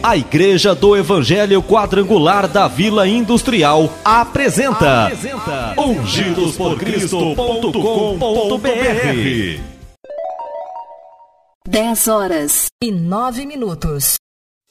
A Igreja do Evangelho Quadrangular da Vila Industrial apresenta ungidosporcristo.com.br. 10h09.